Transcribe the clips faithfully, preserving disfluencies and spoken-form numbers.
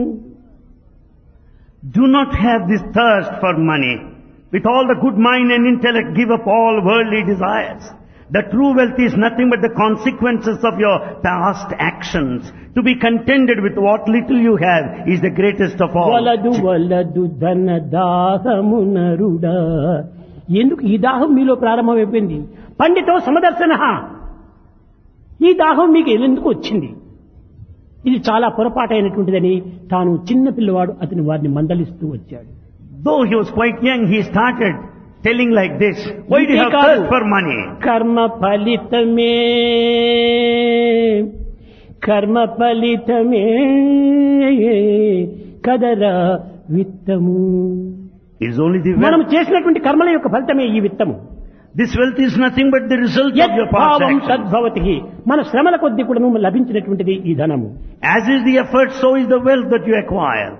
Do not have this thirst for money. With all the good mind and intellect, give up all worldly desires. The true wealth is nothing but the consequences of your past actions. To be contented with what little you have is the greatest of all. వలదు వలదు ధన దాహమునరుడా. ఎందుకు ఈ దాహం మీలో ప్రారంభమైపోయింది? పండితో సమదర్శన. ఈ దాహం మీకు ఎందుకు వచ్చింది? ఇది చాలా పొరపాటైనటువంటిదని తాను చిన్న పిల్లవాడు అతని వారిని మందలిస్తూ వచ్చాడు. Though he was quite young, he started telling like this, why do you have thirst for money? కర్మ ఫలితమే కర్మ ఫలితమే కదరా విత్తము. It's only the మనం wealth. చేసినటువంటి కర్మల యొక్క ఫలితమే ఈ విత్తము. This wealth is nothing but the result of your past యద్భావం actions. తద్భవతి. మన శ్రమల కొద్ది కూడా లభించినటువంటిది ఈ ధనము. As is the effort, so is the wealth that you acquire.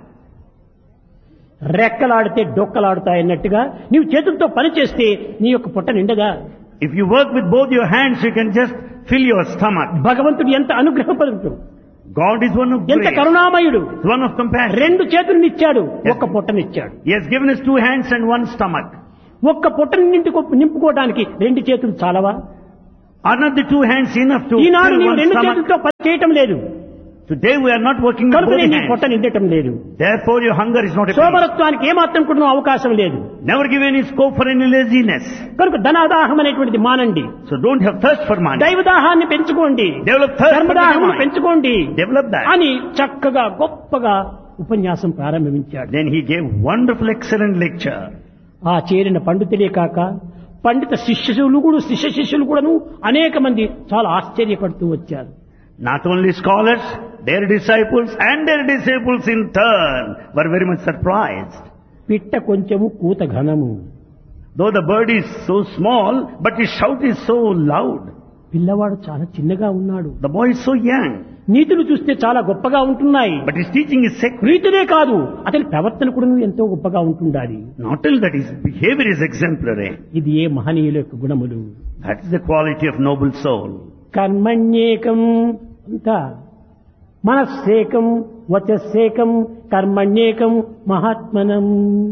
రెక్కలాడితే డొక్కలాడుతాయన్నట్టుగా నీవు చేతులతో పని చేస్తే నీ యొక్క పొట్ట నిండగా. If you work with both your hands, you can just fill your stomach. భగవంతుడు ఎంత అనుగ్రహపరుడు, God is one of ఎంత grace, కరుణామయుడు. one of compassion. రెండు చేతులనిచ్చాడు, ఒక్క పొట్టనిచ్చాడు. He has given us two hands and one stomach. ఒక్క పొట్టని నింపుకో నింపుకోవడానికి రెండు చేతులు చాలవా? Are not the two hands enough to Eenadu fill నీవు one రెండు stomach? చేతులతో పని చేయటం లేదు, Today we are not working with కనుక both నీ పొట్ట hands. నిండటం లేదు. Therefore your hunger is not a సోమరత్వానికి ఏమాత్రం కూడా అవకాశం లేదు. Never give any scope for any laziness. కనుక ధనాదాహం అనేటువంటిది మానండి. So don't have thirst for money. దైవదాహాన్ని పెంచుకోండి, Develop thirst for ధర్మదాహం divine. పెంచుకోండి Develop that. అని చక్కగా గొప్పగా ఉపన్యాసం ప్రారంభించాడు. Then he gave wonderful, excellent lecture. ఆ చేరిన పండితులే కాక పండిత శిష్యులు కూడా శిష్య శిష్యులు కూడాను అనేక మంది చాలా ఆశ్చర్యపడుతూ వచ్చారు. Not only scholars, their disciples and their disciples in turn were very much surprised. పిట్ట కొంచెము కూత ఘనము. Though the bird is so small, but his shout is so loud. పిల్లవాడు చాలా చిన్నగా ఉన్నాడు. The boy is so young, నీతులు చూస్తే చాలా గొప్పగా ఉంటున్నాయి. but his teaching is sacred. నీతులే కాదు, అతని ప్రవర్తన కూడా ఎంతో గొప్పగా ఉంటుండాలి. Not only that, his behavior is exemplary. ఇది ఏ మహనీయుల యొక్క గుణములు. That is the quality of noble soul. కర్మణ్యేకం అంతా మనస్సేకం వచస్సేకం కర్మణ్యేకం మహాత్మనం.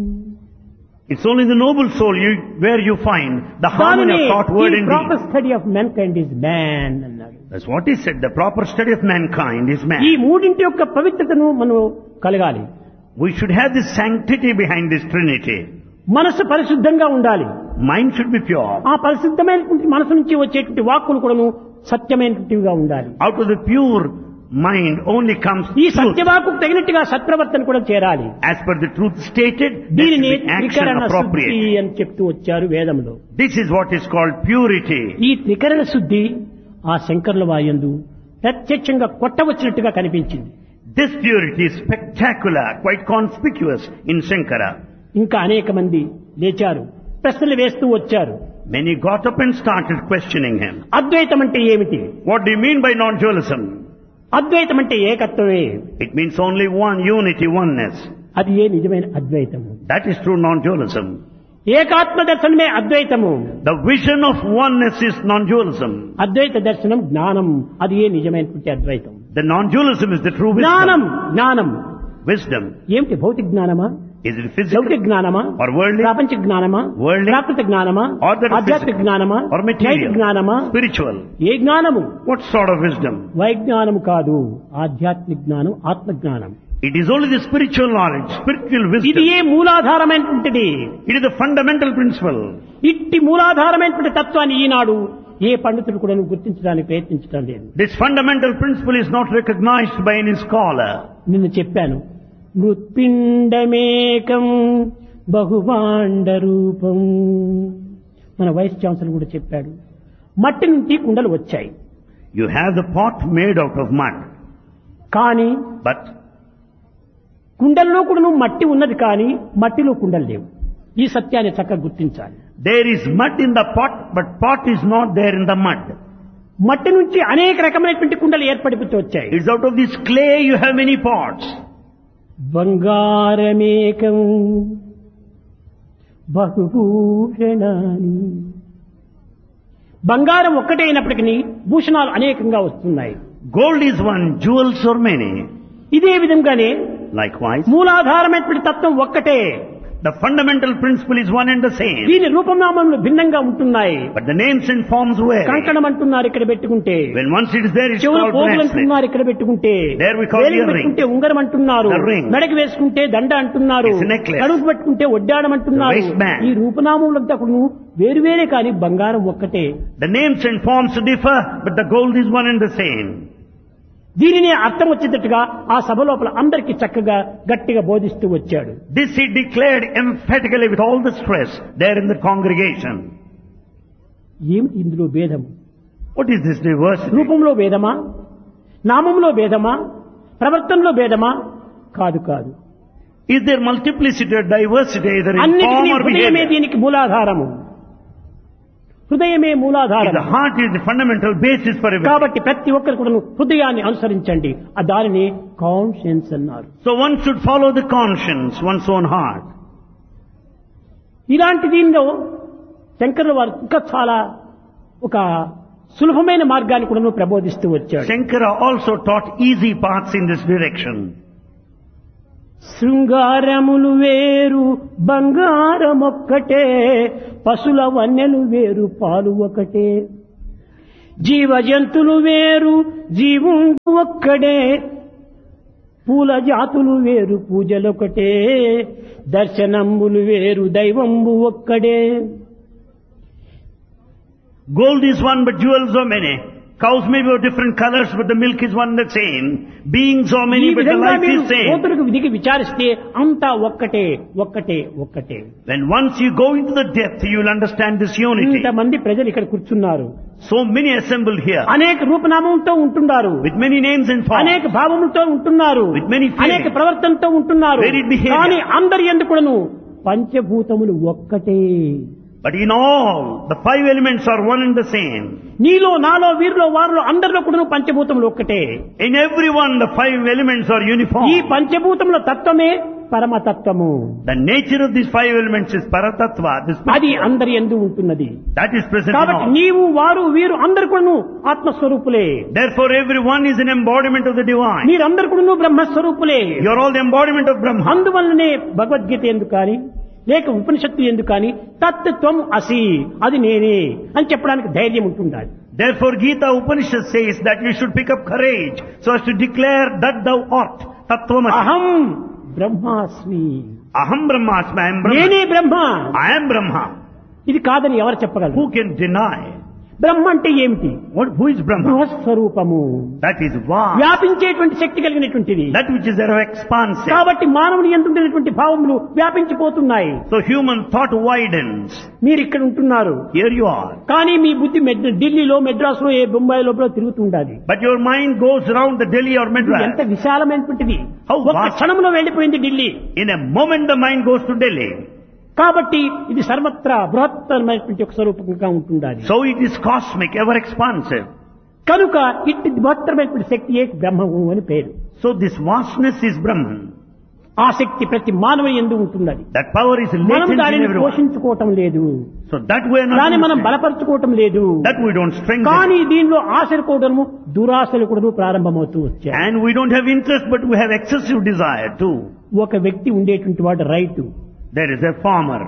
It's only the noble soul you, where you find the harmony of thought, word and proper deed. Study of men kind is man అన్నాడు. That's what he said. The proper study of mankind is ఈ man. మూడింటి యొక్క పవిత్రతను మనం కలగాలి. We should have this sanctity behind this trinity. మనసు పరిశుద్ధంగా ఉండాలి. Mind should be pure. ఆ పరిశుద్ధమైనటువంటి మనసు నుంచి వచ్చేటువంటి వాక్కులు కూడాను సత్యమైనటువంటివిగా ఉండాలి. Out of the pure mind only comes ఈ truth. సత్యవాకు తగినట్టుగా సత్ప్రవర్తన కూడా చేరాలి. As per the truth stated, there should దీనిని be action త్రికరణ శుద్ధి appropriate. అని చెప్తూ వచ్చారు వేదంలో. This is what is called purity. ఈ త్రికరణ శుద్ధి ఆ శంకరుల వాయందు ప్రత్యక్షంగా కొట్టవచ్చినట్టుగా కనిపించింది. This purity is spectacular, quite conspicuous in Shankara. ఇంకా అనేక మంది లేచారు, ప్రశ్నలు వేస్తూ వచ్చారు. Many got up and started questioning him. అద్వైతం అంటే ఏమిటి? What do you mean by non-dualism? అద్వైతం అంటే ఏకత్వమే. It means only one, unity, oneness. అది ఏ నిజమైన అద్వైతము? That is true non-dualism. ఏకాత్మ దర్శనమే అద్వైతము. The vision of oneness is non-dualism. అద్వైత దర్శనం జ్ఞానం, అది ఏ నిజమైనటువంటి అద్వైతం. The non-dualism is the true జ్ఞానం wisdom. జ్ఞానం Wisdom. ఏమిటి? భౌతిక జ్ఞానమా, Is it physical లౌకిక జ్ఞానమా, or worldly ప్రాపంచ జ్ఞానమా, Worldly. Prakrit జ్ఞానమా, or that is ఆధ్యాత్మిక physical జ్ఞానమా, or నైతిక material, జ్ఞానమా? spiritual? ఏ జ్ఞానము? What sort of wisdom? వైజ్ఞానము కాదు, ఆధ్యాత్మిక జ్ఞానం, ఆత్మ జ్ఞానం. It is only the spiritual knowledge, spiritual ఇది wisdom. A మూలాధారమైనటువంటిది. It is the fundamental principle. ఇట్టి మూలాధారమైనటువంటి తత్వాన్ని ఈనాడు ఏ పండితుడు కూడా గుర్తించడానికి ప్రయత్నించడం లేదు. This fundamental principle is not recognized by any scholar. నిన్న చెప్పాను, మృత్పిండమేకం బహుభాండ రూపం. మన వైస్ ఛాన్సలర్ కూడా చెప్పాడు, మట్టి నుంచి కుండలు వచ్చాయి. You have the pot made out of mud, కానీ but కుండల్లో కూడా మట్టి ఉన్నది, కానీ మట్టిలో కుండలు లేవు. ఈ సత్యాన్ని చక్కగా గుర్తించాలి. there is mud in the pot, but pot is not there in the mud. మట్టి నుంచి అనేక రకమైనటువంటి కుండలు ఏర్పడిపోతూ వచ్చాయి. It's out of this clay you have many pots. బంగారమేకం బహుభూషణాని. బంగారం ఒక్కటే అయినప్పటికీ భూషణాలు అనేకంగా వస్తున్నాయి. Gold is one, jewels are many. ఇదే విధంగానే Likewise, మూలాధారమైనటువంటి తత్వం ఒక్కటే. the fundamental principle is one and the same. దీని రూపనామములు భిన్నంగా ఉంటున్నాయి. But the names and forms vary. కంకణం అంటున్నారు ఇక్కడ పెట్టుకుంటే, When once it is there, it's చెవుల called పోగులు bracelet. అంటున్నారు ఇక్కడ పెట్టుకుంటే, There we call వేలికి earring. పెట్టుకుంటే ఉంగరం అంటున్నారు, The ring. మెడకు వేసుకుంటే దండ అంటున్నారు, It's a necklace. కడుపు పెట్టుకుంటే ఒడ్డాడం అంటున్నారు. The waistband. ఈ రూపనామములంతా కూడా వేరు వేరే కానీ బంగారం ఒక్కటే. The names and forms differ, but the gold is one and the same. దీనిని అర్థం వచ్చేటట్టుగా ఆ సభ లోపల అందరికీ చక్కగా గట్టిగా బోధిస్తూ వచ్చాడు. This he declared emphatically with all the stress there in the congregation. ఏమిటి ఇందులో భేదం? What is this diversity? రూపంలో భేదమా, నామంలో భేదమా, ప్రవర్తనలో భేదమా? కాదు కాదు. Is there multiplicity or diversity either in అన్నిటికీ form or హృదయమే behavior? దీనికి మూలాధారము. హృదయమే మూలాధారం. The heart is the fundamental basis for everything. కాబట్టి ప్రతి ఒక్కరు కూడా హృదయాన్ని అనుసరించండి. ఆ దానిని కాన్షియన్స్ అన్నారు. So one should follow the conscience, one's own heart. ఇలాంటి దీనిలో శంకరుల వారు ఇంకా చాలా ఒక సులభమైన మార్గాన్ని కూడా ప్రబోధిస్తూ వచ్చాడు. Shankara also taught easy paths in this direction. శృంగారములు వేరు బంగారమొక్కటే, పశుల వన్నెలు వేరు పాలు ఒకటే, జీవ జంతులు వేరు జీవం ఒక్కడే, పూల జాతులు వేరు పూజలొకటే, దర్శనములు వేరు దైవంబు ఒక్కడే. Gold is one, but jewels are many. Cows may be of different colors, but the milk is one and the same. Beings are ఈ many, but the విధంగా life మీరు is same. కోతులకు దిగి విచారిస్తే అంతా ఒక్కటే ఒక్కటే ఒక్కటే. When once you go into the depth, you will understand this unity. ఇంతమంది ప్రజలు ఇక్కడ కూర్చున్నారు, So many assembled here, అనేక రూపనామంతో ఉంటున్నారు, with many names and forms. అనేక భావములతో ఉంటున్నారు, With many feelings. అనేక ప్రవర్తనతో ఉంటున్నారు. Varied behavior. కానీ అందరి ఎందుకును పంచభూతములు ఒక్కటే. But in all, the five elements are one and the same. నీలో నాలో వీరిలో వారిలో అందరిలో కూడా పంచభూతములు ఒక్కటే. In everyone, the five elements are uniform. ఈ పంచభూతముల తత్వమే పరమతత్వము. The nature of these five elements is Paratattva. This అది అందరి యందు ఉంటున్నది. that is present in కాబట్టి all. నీవు వారు వీరు అందరు కూడా ఆత్మస్వరూపులే. Therefore, everyone is an embodiment of the divine. మీరందరు కూడా బ్రహ్మస్వరూపులే. You are all the embodiment of Brahma. అందువల్లనే భగవద్గీత ఎందుకు కానీ లేక ఉపనిషత్తు ఎందుకు కానీ తత్వం అసి అది నేనే అని చెప్పడానికి ధైర్యం ఉంటుండాలి. Therefore, Gita Upanishad says that you should pick up courage so as to declare that thou art. Tattvamasi. అహం బ్రహ్మాస్మి, Aham Brahmasmi. I am Brahma. నేనే బ్రహ్మ. I am Brahma. ఇది కాదని ఎవరు చెప్పగలరు? Who can deny? బ్రహ్మ అంటే ఏమిటి? What? Who is Brahma? బృహస్వరూపము, That is vast. వ్యాపించేటువంటి శక్తి కలిగినటువంటిది. That which is thereof expansive. కాబట్టి మానవుని ఎందుండేటువంటి భావములు వ్యాపించిపోతున్నాయి. So human thought widens. మీరు ఇక్కడ ఉంటున్నారు, Here you are. కానీ మీ బుద్ధి మెడ్- ఢిల్లీలో మెడ్రాస్లో ఏ బొంబాయి లోపల తిరుగుతూ ఉండాలి. But your mind goes around the Delhi or ఇది Madras. ఎంత విశాలమైనటువంటిది. How ఒక్క vast. క్షణంలో వెళ్ళిపోయింది Delhi. In a moment the mind goes to Delhi. కాబట్టి ఇది సర్వత్రా బృహత్తరమైనటువంటి ఒక స్వరూపంగా ఉంటుండాలి. So it is cosmic, ever expansive. కనుక ఇట్టి బృహత్తరమైనటువంటి శక్తియే బ్రహ్మము అని పేరు. So this vastness is Brahman. ఆ శక్తి ప్రతి మానవుని యందు ఉంటున్నది. That power is మనం latent in దానిని everyone. పోషించుకోవటం లేదు, So that we are not దాన్ని మనం using. బలపరచుకోవటం లేదు. That we don't strengthen. కానీ దీనిలో ఆశలు కూడాను దురాశలు కూడా ప్రారంభమవుతూ వచ్చాయి. And we don't have interest, but we have excessive desire too. ఒక వ్యక్తి ఉండేటువంటి వాడు రైతు. There is a farmer.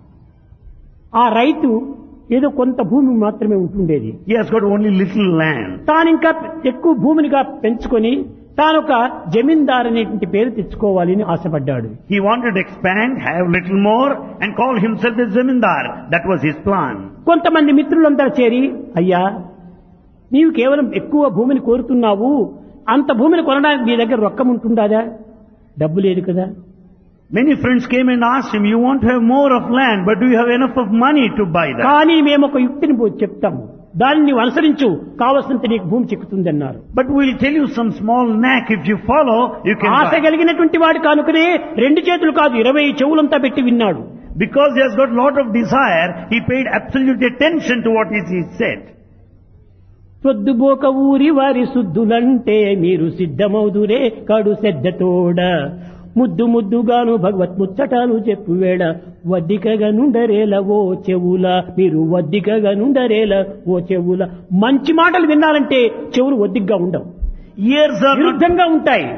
ఆ రైతు ఏదో కొంత భూమి మాత్రమే ఉంటుండేది. He has got only little land. తాను ఇంకా ఎక్కువ భూమినిగా పెంచుకొని తాను ఒక జమీందార్ అనేటువంటి పేరు తెచ్చుకోవాలి అని ఆశపడ్డాడు. He wanted to expand, have little more, and call himself a zamindar. That was his plan. కొంతమంది మిత్రులంతా చేరి, అయ్యా నీవు కేవలం ఎక్కువ భూమిని కోరుతున్నావు, అంత భూమిని కొనడానికి నీ దగ్గర రొక్కం ఉంటుందా? డబ్బు లేదు కదా. Many friends came and asked him, you want to have more of land, but do you have enough of money to buy that? కానీ మేము ఒక యుక్తిని పో- చెప్తాము, దాన్ని నీవు అనుసరించు, కావలసినంత నీకు భూమి చిక్కుతుంది అన్నారు. But we'll tell you some small knack. If you follow, you can Asha buy. కలిగినటువంటి వాడు కానుకనే రెండు చేతులు కాదు ఇరవై చెవులంతా పెట్టి విన్నాడు. Because he has got lot of desire, he paid absolute attention to what is he said. పొద్దుబోక ఊరి వారి శుద్ధులంటే మీరు సిద్ధమౌదురే కడు శ్రద్ధతోడ, ముద్దు ముద్దుగాను భగవత్ ముచ్చటాలు చెప్పు వేళ, వద్దికగా నుండరేల ఓ చెవుల, మీరు వద్దికగా నుండరేల ఓ చెవుల. మంచి మాటలు వినాలంటే చెవులు వద్దిగ్గా ఉండవు, Ears are not, విరుద్ధంగా ఉంటాయి.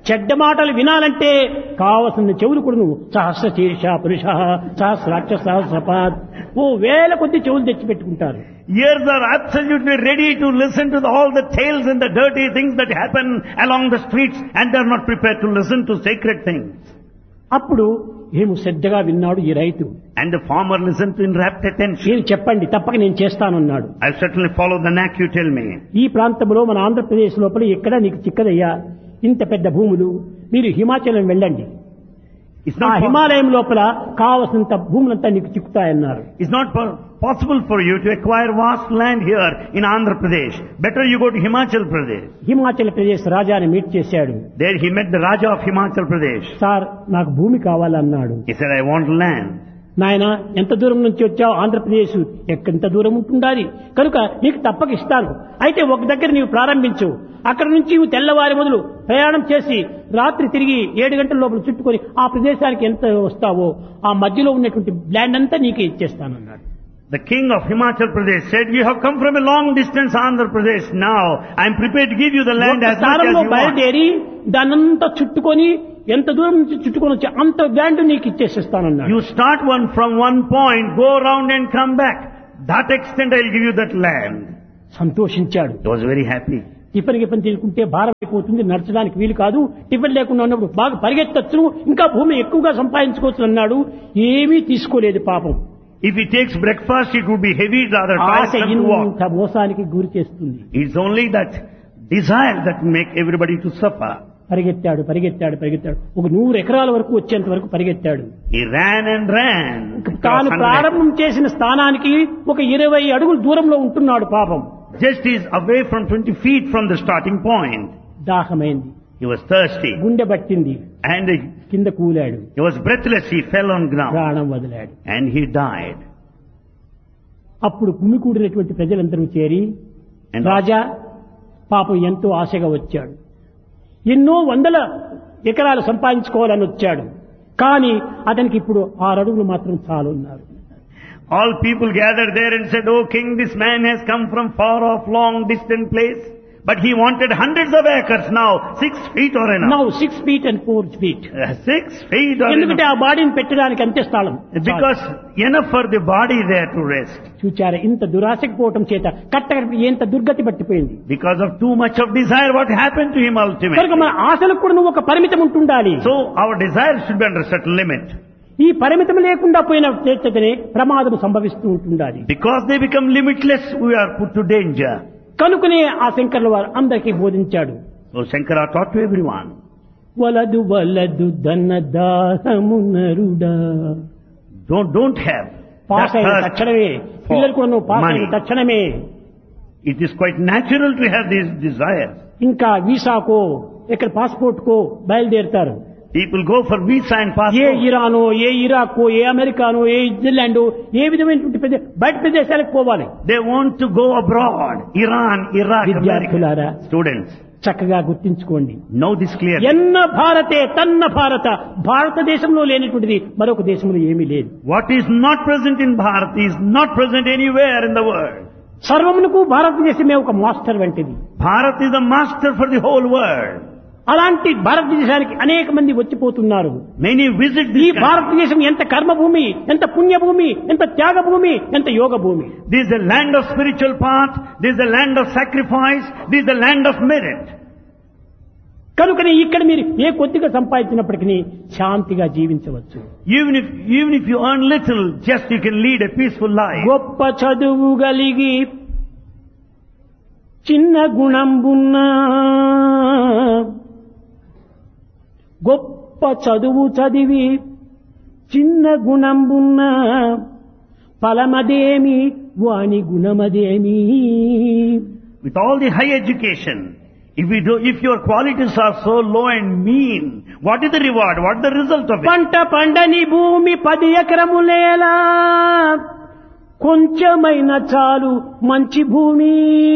చెడ్డ మాటలు వినాలంటే కావలసిన చెవులు కూడా నువ్వు సహస్ర శీర్ష పురుష సహస్రాక్ష సహస్రపాద్ ఓ వేల కొద్ది చెవులు తెచ్చిపెట్టుకుంటారు. Ears are absolutely ready to listen to the, all the tales and the dirty things that happen along the streets, and they are not prepared to listen to sacred things. అప్పుడు ఏమో శ్రద్ధగా విన్నాడు ఈ రైతు. And the farmer listened to in rapt attention. మీరు చెప్పండి, తప్పక నేను చేస్తానన్నాడు. I'll certainly follow the knack you tell me. ఈ ప్రాంతంలో మన ఆంధ్రప్రదేశ్ లోపల ఎక్కడ నీకు చిక్కదయ్యా, ఇంత పెద్ద భూములు, మీరు హిమాచలం వెళ్ళండి, It's ఆ not, po- హిమాలయం లోపల కావలసినంత భూములంతా నీకు చిక్కుతాయన్నారు. it's not po- possible for you to acquire vast land here in Andhra Pradesh. Better you go to Himachal Pradesh. Himachal Pradesh రాజాని మీట్ చేశాడు. There he met the Raja of Himachal Pradesh. Sir నాకు భూమి కావాలన్నాడు. He said, I want land. నాయన ఎంత దూరం నుంచి వచ్చావు, ఆంధ్రప్రదేశ్ ఎంత దూరం ఉంటుండాలి, కనుక నీకు తప్పక ఇస్తాను. అయితే ఒక దగ్గర నీవు ప్రారంభించు, అక్కడ నుంచి నువ్వు తెల్లవారి మొదలు ప్రయాణం చేసి రాత్రి తిరిగి ఏడు గంటల లోపల చుట్టుకొని ఆ ప్రదేశానికి ఎంత వస్తావో ఆ మధ్యలో ఉన్నటువంటి ల్యాండ్ అంతా నీకే ఇచ్చేస్తానన్నాడు. The king of Himachal Pradesh said, you have come from a long distance, Andhra Pradesh. Now, I am prepared to give you the land as much as స్థానంలో you want. బయలుదేరి దానంతా చుట్టుకొని ఎంత దూరం నుంచి చుట్టుకొని వచ్చి అంత ల్యాండ్ నీకు ఇచ్చేసిస్తానన్నాడు. You start one from one point, go around and come back. That extent I will give you that land. సంతోషించాడు. He was very happy. Tiffin గిఫిన్ తీసుకుంటే భారం అయిపోతుంది, నడచడానికి వీలు కాదు, టిఫిన్ లేకుండా ఉన్నప్పుడు బాగా పరిగెత్తచ్చు, ఇంకా భూమి ఎక్కువగా సంపాదించుకోవచ్చు అన్నాడు. ఏమీ తీసుకోలేదు పాపం. If he takes breakfast, it would be heavy, rather Asha tiresome to walk. ఇంత మోసానికి గురి చేస్తుంది. It's only that desire that make everybody to suffer. పరిగెత్తాడు పరిగెత్తాడు పరిగెత్తాడు ఒక నూరు ఎకరాల వరకు వచ్చేంత వరకు పరిగెత్తాడు. He ran and ran. తాను ప్రారంభం చేసిన స్థానానికి ఒక ఇరవై అడుగుల దూరంలో ఉంటున్నాడు పాపం. Just is away from twenty feet from the starting point. దాహమైంది, He was thirsty గుండె పట్టింది, and he, కింద కూలాడు, he was breathless. He fell on ground ప్రాణం వదిలాడు. and he died. అప్పుడు గుమికూడినటువంటి ప్రజలందరూ చేరి, And రాజా పాపం ఎంతో ఆశగా వచ్చాడు, ఎన్నో వందల ఎకరాలు సంపాదించుకోవాలని వచ్చాడు, కానీ అతనికి ఇప్పుడు ఆరు అడుగులు మాత్రం చాలు ఉన్నారు. all people gathered there and said, "Oh king, this man has come from far off, long distant place, but he wanted hundreds of acres now, six feet or enough." Now six feet and four feet. Uh, six feet or ఎందుకంటే enough. ఆ బాడీని పెట్టడానికి అంతే స్థలం. Because enough for the body there to rest. చూచారా, ఇంత దురాశకు పోవటం చేత కట్ట ఎంత దుర్గతి పట్టిపోయింది. Because of too much of desire, what happened to him ultimately? కనుక మన ఆశలకు కూడా నువ్వు ఒక పరిమితం ఉంటుండాలి. So our desire should be under a certain limit. ఈ పరిమితం లేకుండా పోయిన చేతనే ప్రమాదం సంభవిస్తూ ఉంటుండాలి. Because they become limitless, we are put to danger. కనుకనే ఆ శంకర్ల వారు అందరికీ బోధించాడు. So Shankara taught to everyone. వలదు వలదు ధన దాహము నరుడా. Don't, don't have pass that అయిన thirst తక్షణమే, for పిల్లలు కూడా నువ్వు పాస్ అయిన money. తక్షణమే It is quite natural to have these desires. ఇంకా వీసాకో ఇక్కడ పాస్పోర్ట్ కో బయలుదేరుతారు. People go for visa and A passport. ఇరానో, A ఇరాకో, A americano, A Israel, ఏ విధమైనటువంటి ప్రదే- బయట ప్రదేశాలకు పోవాలి. They want to go abroad. Iran, Iraq, America. విద్యార్థులారా Students, చక్కగా గుర్తించుకోండి. know this clearly. ఎన్న భారతే తన్న భారత, భారతదేశంలో లేనటువంటిది మరొక దేశంలో ఏమీ లేదు. What is not present in Bharat is not present anywhere in the world. సర్వమునకు భారతదేశమే ఒక మాస్టర్ వంటిది. Bharat is the master for the whole world. అలాంటి భారతదేశానికి అనేక మంది వచ్చిపోతున్నారు. Many visit ఈ this country. భారతదేశం ఎంత కర్మభూమి, ఎంత పుణ్యభూమి, ఎంత త్యాగభూమి, ఎంత యోగ భూమి. This is the land of spiritual path. This is the land of sacrifice. This is the land of merit. కనుకనే ఇక్కడ మీరు ఏ కొద్దిగా సంపాదించినప్పటికీ శాంతిగా జీవించవచ్చు. Even if, even if you earn little, just you can lead a peaceful life. గొప్ప చదువు గలిగి చిన్న గుణంబున్నా, గొప్ప చదువు చదివి చిన్న గుణంబున్నా, ఫలమదేమి వాని గుణమదేమి. With all the high education, if we do, if your qualities are so low and mean, what is the reward? What is the result of it? పంట పండని భూమి పది ఎకరములేలా, కొంచెమైన చాలు మంచి భూమి,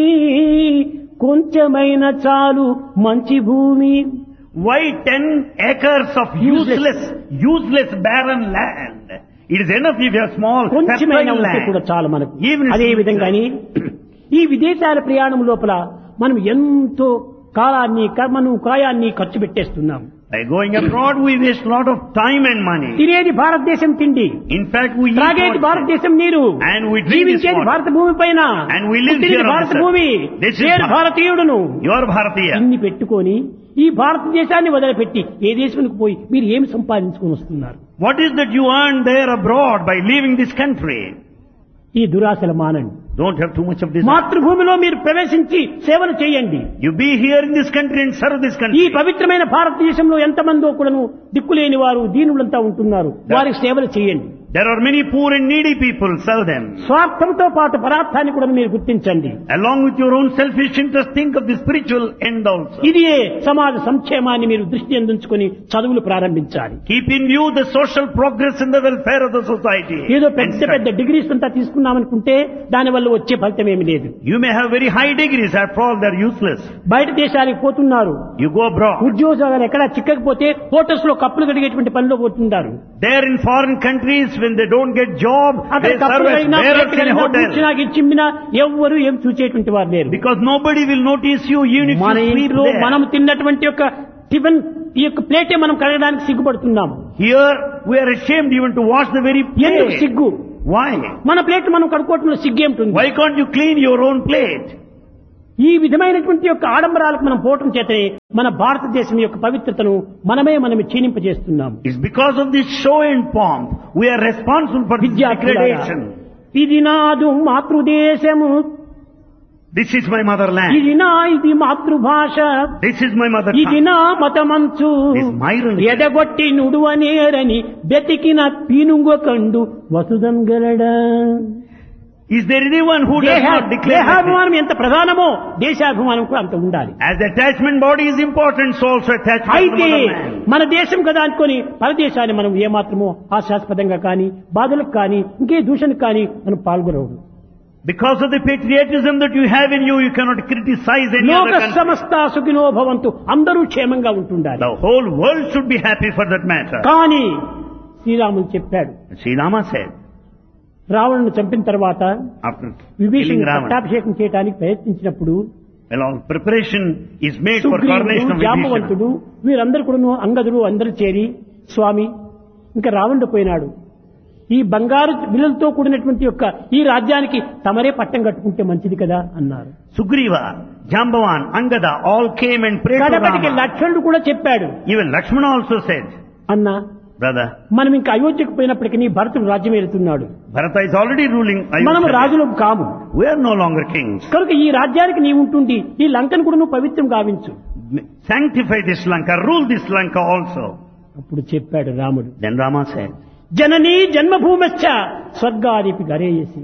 కొంచెమైన చాలు మంచి భూమి. Why ten acres of useless, useless barren land? It is enough if you have small, కొంచెమైన fertile ఉంటే కూడా land. చాలు మనకు. Even if అదే it's విధంగాని ఈ విదేశాల ప్రయాణం లోపల మనం ఎంతో కాలాన్ని కర్మను కాయాన్ని ఖర్చు పెట్టేస్తున్నాం. By going abroad, we waste a lot of time and money. తినేది భారతదేశం తిండి, In fact, we eat త్రాగేది outside. భారతదేశం నీరు, And we drink this జీవించేది water. భారత భూమి పైన, And we live పుట్టినది here on భారత this earth. భూమి, This is నేను Bharat. భారతీయుడును. You are Bharatiya. ఇన్ని పెట్టుకొని ఈ భారతదేశాన్ని వదిలిపెట్టి ఏ దేశానికి పోయి మీరు ఏమి సంపాదించుకొని వస్తున్నారు? What is that you earn there abroad by leaving this country? ఈ దురాశల మానండి. Don't have too much of this. మాతృభూమిలో మీరు ప్రవేశించి సేవలు చేయండి. You be here in this country and serve this ఈ country. పవిత్రమైన భారతదేశంలో ఎంతమందో కూడాను దిక్కులేని వారు దీనులంతా ఉంటున్నారు, వారికి సేవలు చేయండి. There are many poor and needy people, serve them. స్వార్థంతో పాటు పదార్థాన్ని కూడా మీరు గుర్తించండి. Along with your own selfish interest, think of the spiritual end also. ఇది సమాజ సంక్షేమాన్ని మీరు దృష్టి అందించుకొని చదువులు ప్రారంభించాలి. Keep in view the social progress and the welfare of the society. ఏదో And పెద్ద study. పెద్ద డిగ్రీస్ అంతా తీసుకున్నామనుకుంటే దానివల్ల వచ్చే ఫలితం ఏమి లేదు. You may have very high degrees, after all they are useless. బయట దేశాలకు పోతున్నారు, You go abroad. ఉద్యోగాలు ఎక్కడా చిక్కకపోతే హోటల్స్ లో కప్పులు కడిగేటువంటి పనిలో పోతున్నారు. There in foreign countries, when they don't get job, అక్కడ they serve కప్పులు as కడిగినా bearers in a hotel. చిమ్మినా ఎవ్వరు ఏం చూసేటువంటి వారు లేరు. Because nobody will notice you, even if మన you sleep ఇంట్లో there. మనం తిన్నటువంటి యొక్క టిఫిన్ ఈ యొక్క ప్లేటే మనం కడగడానికి సిగ్గుపడుతున్నాము. Here we are ashamed even to wash the very ఎందుకు plate. సిగ్గు? Why? మన ప్లేట్ మనం కడుక్కోవటంలో సిగ్గేమిటుంది? Why can't you clean your own plate? ఈ విధమైనటువంటి యొక్క ఆడంబరాలకు మనం పోవటం చేతనే మన భారతదేశం యొక్క పవిత్రతను మనమే మనం క్షీణింపజేస్తున్నాము. It's because of this show and pomp we are responsible for this degradation. ఇది నాదు మాతృదేశము, This is my motherland. ఇది నా ఇది మాతృభాష, This is my mother ఇది tongue. నా మతమంచు, This is my religion. ఎదగొట్టి నుడువనేరని బెతికిన పీనుంగ Khandu వసుదంగలడా. Is there anyone who does not declare that దేహాభిమానం ఎంత ప్రధానమో దేశాభిమానం కూడా అంత ఉండాలి. as the attachment body is important, so also attachment to అయితే the motherland? మన దేశం కదా అనుకొని పరదేశాన్ని మనం ఏమాత్రమో హాస్యాస్పదంగా కానీ బాధలకు కానీ ఇంకే దూషణకు కానీ మనం పాల్గొనవద్దు. Because of the patriotism that you have in you, you cannot criticize any లోక other country. సమస్త సుఖినో భవంతు, అందరూ క్షేమంగా ఉంటుండాలి. The whole world should be happy for that matter. కానీ శ్రీరాముడు చెప్పాడు, Sri Rama said, రావణుని చంపిన తర్వాత after విభీషణుని killing Ravana, పట్టాభిషేకం చేయడానికి ప్రయత్నించినప్పుడు well, all preparation is made for coronation సుగ్రీవుడు, of Vibhishana. జాంబవంతుడు వీరందరూ కూడా అంగదులు అందరూ చేరి, స్వామి ఇంకా రావణుడు పోయినాడు, ఈ బంగారు విలువలతో కూడినటువంటి యొక్క ఈ రాజ్యానికి తమరే పట్టం కట్టుకుంటే మంచిది కదా అన్నారు. Sugriva, Jambavan, Angada all came and prayed to కడపటికి Rama. లక్ష్మణుడు కూడా చెప్పాడు, Even Lakshmana also said, అన్నా brother, మనం ఇంకా అయోధ్యకు పోయినప్పటికీ భరతుడు రాజ్యం వెళ్తున్నాడు, Bharata is already ruling మనం Ayodhya. రాజులం కాము, We are no longer kings. కనుక ఈ రాజ్యానికి నీవు ఉంటుండి ఈ లంకను కూడా నువ్వు పవిత్రం గావించు. Sanctify this Lanka, rule this Lanka also. అప్పుడు చెప్పాడు రాముడు, Then Rama said, జననీ జన్మభూమశ్చ స్వర్గాదిపి గరేయసి.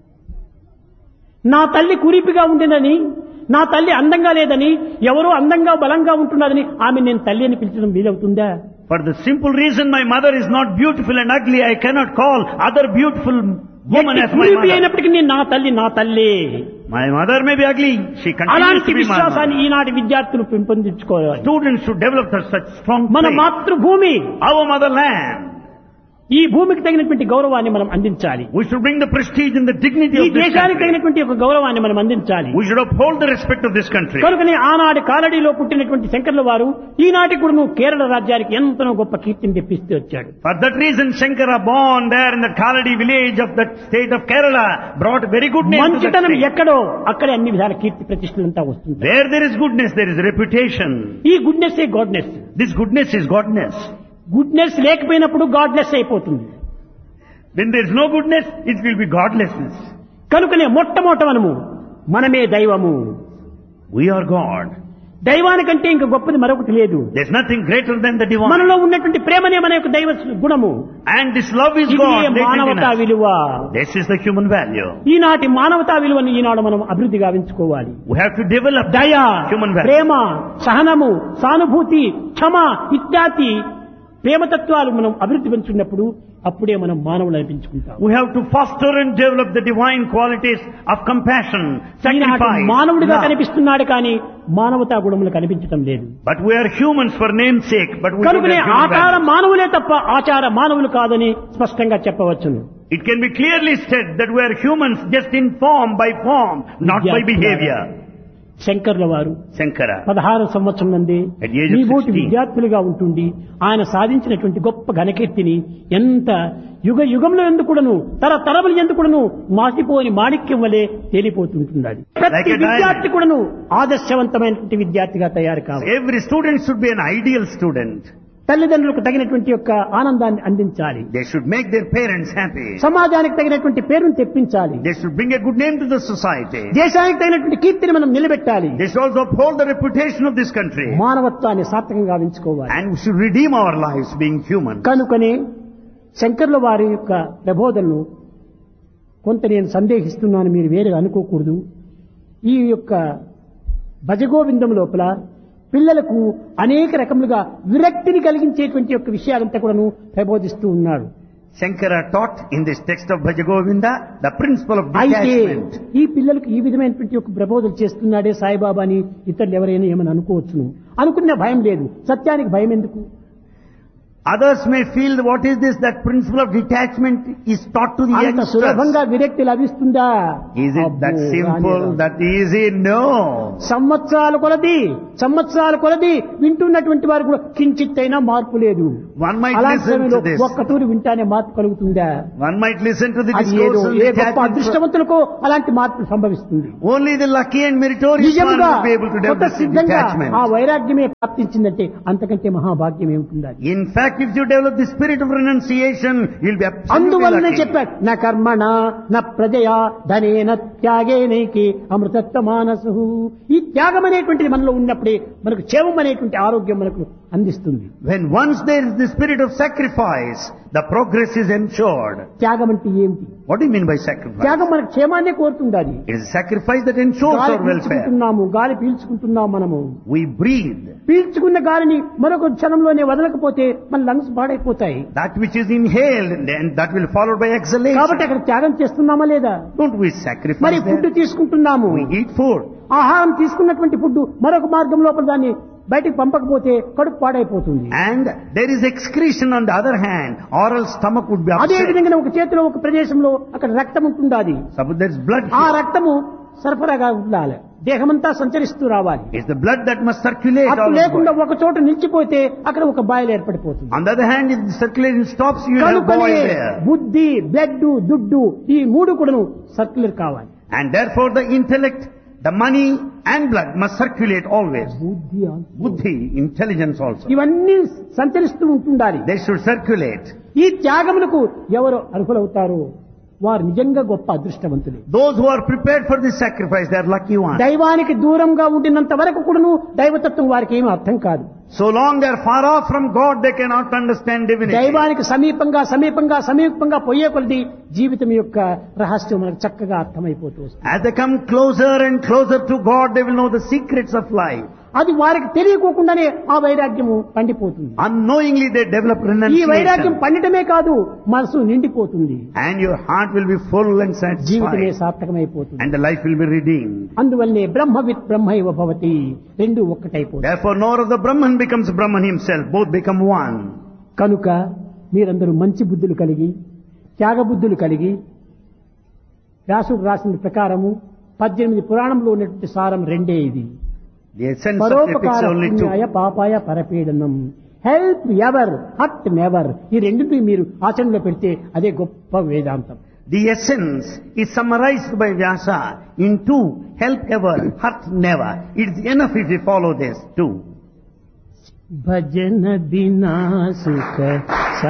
నా తల్లి కురీపిగా ఉండినని, నా తల్లి అందంగా లేదని, ఎవరో అందంగా బలంగా ఉంటున్నదని ఆమె నేను తల్లి అని పిలిచడం వీలవుతుందా? for the simple reason my mother is not beautiful and ugly, I cannot call other beautiful woman as my కురీపి mother. అయినప్పటికీ నేను నా తల్లి నా తల్లి. My mother may be ugly, she continues అలాంటి to be my విశ్వాసాన్ని mother. ఈనాటి విద్యార్థులు పెంపొందించుకోవాలి. Students should develop such strong మన faith. మాతృభూమి, Our motherland. ఈ భూమికి తగినటువంటి గౌరవాన్ని మనం అందించాలి. We should bring the prestige and the dignity ఈ of this దేశానికి country. తగినటువంటి ఒక గౌరవాన్ని మనం అందించాలి. We should uphold the respect of this country. కనుకనే ఆనాటి కాలడీలో పుట్టినటువంటి శంకర్ల వారు ఈనాటి కూడా నువ్వు కేరళ రాజ్యానికి ఎంతనో గొప్ప కీర్తిని తెప్పిస్తూ వచ్చాడు. For that reason, Shankara, born there in the Kaladi village of that state of Kerala, brought very good name to that మంచితనం state. ఎక్కడో అక్కడే అన్ని విధాల కీర్తి ప్రతిష్టలంతా వస్తుంది. Where there is goodness, there is reputation. ఈ goodness A goodness. This goodness is godness. Goodness లేకపోయినప్పుడు goodness అయిపోతుంది. When there is no goodness, it will be godlessness. కనుకనే మొట్టమొదట మనము మనమే దైవము. We are God. దైవానికంటే ఇంక గొప్పది మరొకటి లేదు. There is nothing greater than the divine. మనలో ఉన్నటువంటి ప్రేమనే మన యొక్క దైవ గుణము. And this love is ఇది God. latent in మానవతా us. విలువ. This is the human value. ఈనాటి మానవతా విలువను ఈనాడు మనం అభివృద్ధి గావించుకోవాలి. We have to develop దయ, human value. ప్రేమ, సహనము, సానుభూతి, క్షమ ఇత్యాది ప్రేమతత్వాలు మనం అభివృద్ధి పెంచుకున్నప్పుడు అప్పుడే మనం మానవులు అనిపించుకుంటాం. We have to foster and develop the divine qualities of compassion, Eenadu sacrifice, మానవుడిగా love. కనిపిస్తున్నాడు కానీ మానవతా గుణములు కనిపించటం లేదు. But we are humans for name's sake, but we don't కనుకనే have human ఆచార values. మానవులే తప్ప ఆచార మానవులు కాదని స్పష్టంగా చెప్పవచ్చును. It can be clearly said that we are humans just in form by form, not by behavior. శంకర్ల వారు Shankara. పదహారు సంవత్సరం నుండి At the age of మీ బోటి sixteen. విద్యార్థులుగా ఉంటుండి ఆయన సాధించినటువంటి గొప్ప ఘనకీర్తిని ఎంత యుగ యుగంలో ఎందుకుడను తరతరముల ఎందుకుడను మాసిపోని మాణిక్యం వలె తేలిపోతుంటున్నాడు. ప్రతి Like a diamond. విద్యార్థి కూడాను ఆదర్శవంతమైనటువంటి విద్యార్థిగా తయారు కావాలి. Every student should be an ideal student. తల్లిదండ్రులకు తగినటువంటి యొక్క ఆనందాన్ని అందించాలి. They should make their parents happy. సమాజానికి తగినటువంటి పేరును తెప్పించాలి. They should bring a good name to the society. దేశానికి తగినటువంటి కీర్తిని మనం నిలబెట్టాలి. They should also uphold the reputation of this country. మానవత్వాన్ని సార్థకంగా ఉంచుకోవాలి. And we should redeem our lives being human. కనుకనే శంకర్ల వారి యొక్క ప్రబోధనను కొంత నేను సందేహిస్తున్నాను, మీరు వేరే అనుకోకూడదు. ఈ యొక్క భజగోవిందం లోపల పిల్లలకు అనేక రకములుగా విరక్తిని కలిగించేటువంటి యొక్క విషయాలంతా కూడాను ప్రబోధిస్తూ ఉన్నాడు. Shankara taught in this text of Bhajagovinda the principle of అయితే detachment. ఈ పిల్లలకు ఈ విధమైనటువంటి ఒక ప్రబోధనలు చేస్తున్నాడే సాయిబాబా అని ఇతరులు ఎవరైనా ఏమని అనుకోవచ్చును. అనుకున్న భయం లేదు, సత్యానికి భయం ఎందుకు? Others may feel, what is this, that principle of detachment is taught to the అంత youngsters. సులభంగా విరక్తి లభిస్తుందా? Is it that అబ్బో, simple, రాని రాదు. that easy? No. సంవత్సరాల కొలది సంవత్సరాల కొలది వింటున్నటువంటి వారు కూడా కించిత్తైనా మార్పు లేదు. One might అలాంటి listen సమయంలో to this. ఒక్క తూరి వింటానే మార్పు కలుగుతుందా? One might listen to the అది ఏదో discourse on ఏ గొప్ప detachment. అదృష్టవంతులకో అలాంటి మార్పు సంభవిస్తుంది. Only the lucky and meritorious one నిజంగా will be able to కొత్త develop the సిద్ధంగా detachment. ఆ వైరాగ్యమే ప్రాప్తించిందంటే అంతకంటే మహాభాగ్యం ఏముంటుంది? In fact, if you develop the spirit of renunciation, you'll be absolutely అందువల్లనే lucky. చెప్పాడు, నా కర్మణ నా ప్రజయా ధనేన త్యాగేనేకి అమృతత్వ మానసు. ఈ త్యాగం అనేటువంటిది మనలో ఉన్నప్పుడే మనకు క్షేమం అనేటువంటి ఆరోగ్యం మనకు అందిస్తుంది. When once there is the spirit of sacrifice, the progress is ensured. త్యాగం అంటే ఏమిటి? What do you mean by sacrifice? త్యాగం మనకు క్షేమాన్నే కోరుతుండాలి. It is a sacrifice that ensures గాలి our welfare. పీల్చుకుంటున్నాము, గాలి పీల్చుకుంటున్నాం మనము. We breathe. పీల్చుకున్న గాలిని మరొక క్షణంలోనే వదలకపోతే మన లంగ్స్ పాడైపోతాయి. That which is inhaled, and that will follow by కాబట్టి exhalation. అక్కడ త్యాగం చేస్తున్నామా లేదా? Don't we మరి sacrifice ఫుడ్ there? తీసుకుంటున్నాము. We eat food. ఆహారం తీసుకున్నటువంటి ఫుడ్ మరొక మార్గం లోపల దాన్ని బయటికి పంపకపోతే కడుపు పాడైపోతుంది. And there is excretion on the other hand, or else stomach would be అదే upset. విధంగా ఒక చేతిలో ఒక ప్రదేశంలో అక్కడ రక్తం ఉంటుంది. Suppose there is blood ఆ here. రక్తము సరఫరాగా ఉండాలి, దేహమంతా సంచరిస్తూ రావాలి. It's the blood that must circulate అప్పుడు all over. లేకుండా ఒక చోట నిలిచిపోతే అక్కడ ఒక boil ఏర్పడిపోతుంది. On the other hand, if the circulation stops, you will have కనుకనే boil there. బుద్ధి, బ్లడ్, దుడ్డు ఈ మూడు కూడాను సర్క్యులర్ కావాలి. And therefore the intellect, the money and blood must circulate always. బుద్ధి Buddhi, intelligence also. ఇవన్నీ సంచరిస్తూ ఉంటుండాలి. They should circulate. ఈ త్యాగములకు ఎవరు అర్హులవుతారో వారు నిజంగా గొప్ప అదృష్టవంతులు. Those who are prepared for this sacrifice, they are lucky ones. దైవానికి దూరంగా ఉండినంత వరకు కూడాను దైవతత్వం వారికి ఏమీ అర్థం కాదు. So long they are far off from God, they cannot understand divinity. దైవానికి సమీపంగా సమీపంగా సమీపంగా పోయే కొలది జీవితం యొక్క రహస్యం మనకు చక్కగా అర్థమైపోతూ వస్తుంది. As they come closer and closer to God, they will know the secrets of life. అది వారికి తెలియకోకుండానే ఆ వైరాగ్యము పండిపోతుంది. Unknowingly they develop ఈ వైరాగ్యం renunciation. పండిటమే కాదు, మనసు నిండిపోతుంది, And your heart will be full and జీవితమే satisfied. సార్థకమైపోతుంది. And the life will be redeemed. అందువల్లనే బ్రహ్మవిత్ బ్రహ్మైవ భవతి, రెండు ఒక్కటైపోతుంది. Therefore, nor of the Brahman becomes Brahman himself. Both become one. కనుక మీరందరూ మంచి బుద్ధులు కలిగి త్యాగ బుద్ధులు కలిగి వ్యాసుడు రాసిన ప్రకారము పద్దెనిమిది పురాణంలో ఉన్నటువంటి సారం రెండే ఇది. The essence of పరోపకార epics only two. పుణ్యాయ పాపాయ పరపీడనం, help ever hurt never. ఈ రెండింటిని మీరు ఆచరణలో పెడితే అదే గొప్ప వేదాంతం. The essence is summarized by Vyasa in two: help ever, hurt never. It is enough if we follow this too. భజన బినా సుఖ